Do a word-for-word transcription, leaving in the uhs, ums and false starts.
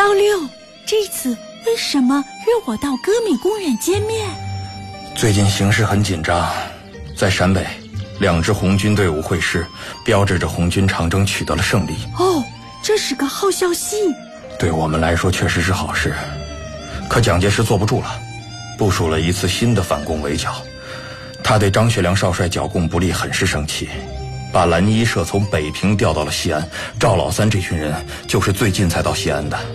老六，这次为什么约我到歌米公园见面？ 最近形势很紧张，在陕北，两支红军队伍会师，标志着红军长征取得了胜利。 哦，这是个好消息。 对我们来说确实是好事，可蒋介石坐不住了，部署了一次新的反攻围剿。他对张学良少帅剿共不力很是生气，把蓝一社从北平调到了西安。赵老三这群人就是最近才到西安的。